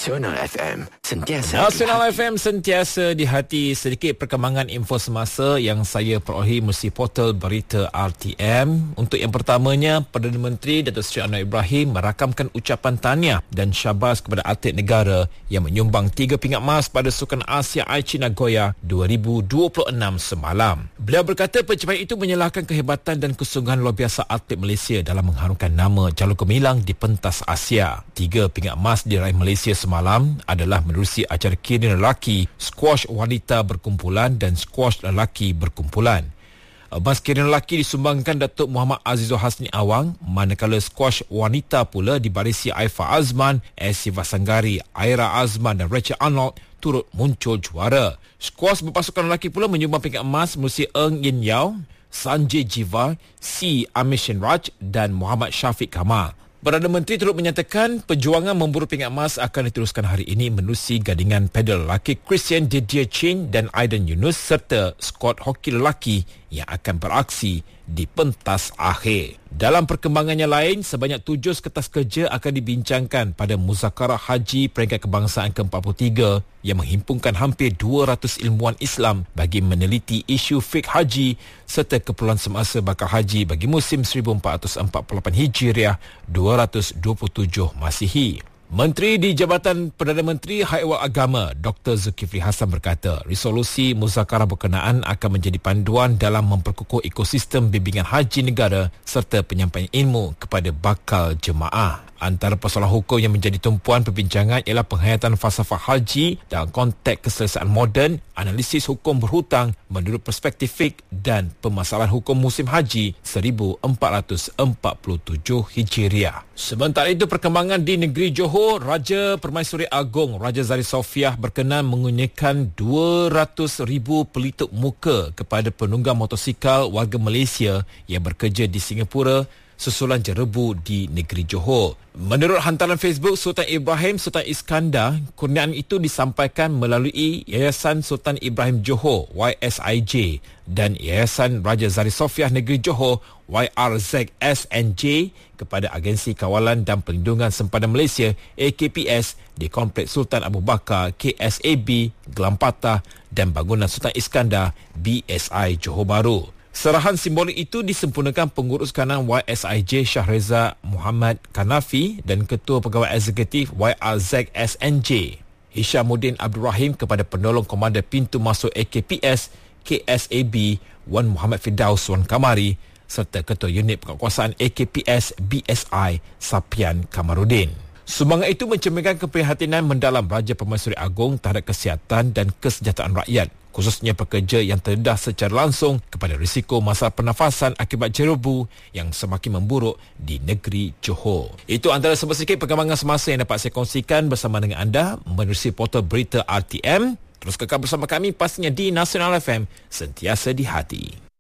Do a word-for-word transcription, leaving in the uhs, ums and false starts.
Nasional F M, sentiasa Nasional F M, sentiasa di hati. Sedikit perkembangan info semasa yang saya perolehi melalui portal berita R T M. Untuk yang pertamanya, Perdana Menteri Datuk Seri Anwar Ibrahim merakamkan ucapan tahniah dan syabas kepada atlet negara yang menyumbang tiga pingat emas pada Sukan Asia Aichi Nagoya dua ribu dua puluh enam semalam. Beliau berkata pencapaian itu menyalahkan kehebatan dan kesungguhan luar biasa atlet Malaysia dalam mengharumkan nama jalur gemilang di pentas Asia. Tiga pingat emas diraih Malaysia semalam adalah menerusi acara kirin lelaki, squash wanita berkumpulan dan squash lelaki berkumpulan. Emas kirin lelaki disumbangkan Datuk Muhammad Azizul Hasni Awang, manakala squash wanita pula dibarisi Aifa Azman, Asifa Sanggari, Aira Azman dan Rachel Arnold turut muncul juara. Squash berpasukan lelaki pula menyumbang pingat emas melalui Eng Yin Yao, Sanjay Jiva, C. Amishin Raj dan Muhammad Syafiq Kamal. Perdana Menteri turut menyatakan perjuangan memburu pingat emas akan diteruskan hari ini menerusi gadingan pedal lelaki Christian Didier Chin dan Aidan Yunus serta skuad hoki lelaki yang akan beraksi di pentas akhir. Dalam perkembangannya lain, sebanyak tujuh kertas kerja akan dibincangkan pada Muzakarah Haji Peringkat Kebangsaan ke empat puluh tiga yang menghimpunkan hampir dua ratus ilmuwan Islam bagi meneliti isu fiqh haji serta keperluan semasa bakal haji bagi musim seribu empat ratus empat puluh lapan Hijriah dua ratus dua puluh tujuh Masihi. Menteri di Jabatan Perdana Menteri Haiwal Agama Doktor Zulkifli Hassan berkata, resolusi muzakarah berkenaan akan menjadi panduan dalam memperkukuh ekosistem bimbingan haji negara serta penyampaian ilmu kepada bakal jemaah. Antara persoalan hukum yang menjadi tumpuan perbincangan ialah penghayatan falsafah haji dalam konteks keselesaan moden, analisis hukum berhutang menurut perspektif fiqh dan permasalahan hukum musim haji seribu empat ratus empat puluh tujuh Hijriah. Sementara itu, perkembangan di negeri Johor, Raja Permaisuri Agong Raja Zari Sofiah berkenan mengurniakan dua ratus ribu pelitup muka kepada penunggang motosikal warga Malaysia yang bekerja di Singapura susulan jerebu di negeri Johor. Menurut hantaran Facebook Sultan Ibrahim Sultan Iskandar, kurniaan itu disampaikan melalui Yayasan Sultan Ibrahim Johor Y S I J dan Yayasan Raja Zari Sofiah Negeri Johor Y R Z S N J kepada Agensi Kawalan dan Perlindungan Sempadan Malaysia A K P S di Kompleks Sultan Abu Bakar K S A B Gelam Patah dan Bangunan Sultan Iskandar B S I Johor Bahru. Serahan simbolik itu disempurnakan Pengurus Kanan Y S I J Syahreza Muhammad Kanafi dan Ketua Pegawai Eksekutif Y R Z S N J Hishamuddin Abdul Rahim kepada Penolong Komander Pintu Masuk A K P S K S A B Wan Muhammad Firdaus Wan Kamari serta Ketua Unit Penguasaan A K P S B S I Sapian Kamarudin. Sumbangan itu mencerminkan keprihatinan mendalam Raja Permaisuri Agong terhadap kesihatan dan kesejahteraan rakyat, khususnya pekerja yang terdedah secara langsung kepada risiko masalah pernafasan akibat jerebu yang semakin memburuk di negeri Johor. Itu antara sedikit perkembangan semasa yang dapat saya kongsikan bersama dengan anda menerusi portal berita R T M. Terus kekal bersama kami pastinya di Nasional F M, sentiasa di hati.